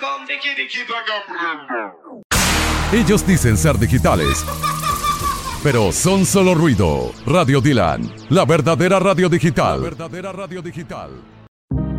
Ellos dicen ser digitales, pero son solo ruido. Radio Dylan, la verdadera radio digital. La verdadera radio digital.